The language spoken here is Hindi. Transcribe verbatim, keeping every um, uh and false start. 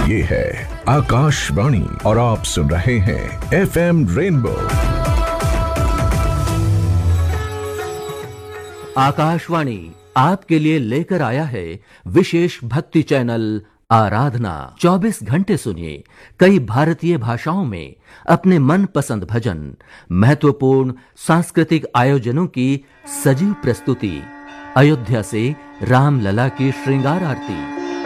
ये है आकाशवाणी और आप सुन रहे हैं एफ एम रेनबो। आकाशवाणी आपके लिए लेकर आया है विशेष भक्ति चैनल आराधना। चौबीस घंटे सुनिए कई भारतीय भाषाओं में अपने मनपसंद भजन, महत्वपूर्ण सांस्कृतिक आयोजनों की सजीव प्रस्तुति, अयोध्या से रामलला की श्रृंगार आरती,